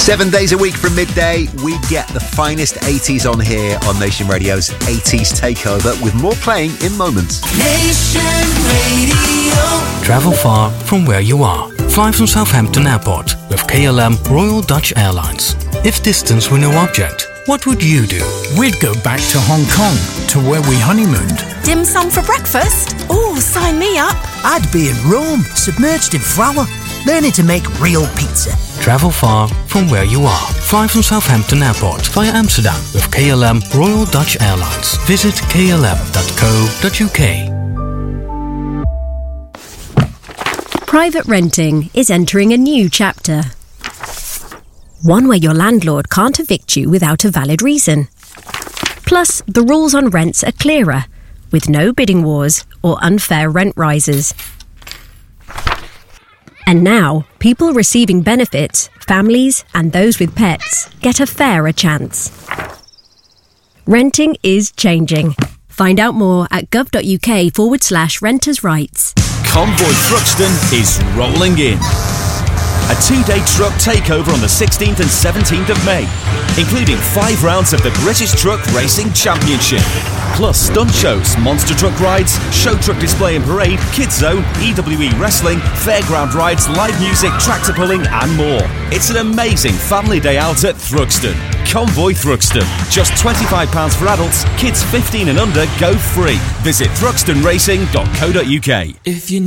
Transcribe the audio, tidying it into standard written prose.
7 days a week from midday, we get the finest 80s on here on Nation Radio's 80s Takeover, with more playing in moments. Nation Radio. Travel far from where you are. Fly from Southampton Airport with KLM Royal Dutch Airlines. If distance were no object, what would you do? We'd go back to Hong Kong, to where we honeymooned. Dim sum for breakfast? Oh, sign me up. I'd be in Rome, submerged in flour, learning to make real pizza. Travel far from where you are. Fly from Southampton Airport via Amsterdam with KLM Royal Dutch Airlines. Visit klm.co.uk. Private renting is entering a new chapter. One where your landlord can't evict you without a valid reason. Plus, the rules on rents are clearer, with no bidding wars or unfair rent rises. And now, people receiving benefits, families and those with pets, get a fairer chance. Renting is changing. Find out more at gov.uk/renters' rights. Convoy Thruxton is rolling in. A 2-day truck takeover on the 16th and 17th of May, including 5 rounds of the British Truck Racing Championship, plus stunt shows, monster truck rides, show truck display and parade, kids zone, EWE wrestling, fairground rides, live music, tractor pulling and more. It's an amazing family day out at Thruxton. Convoy Thruxton. Just £25 for adults, kids 15 and under go free. Visit thruxtonracing.co.uk. If you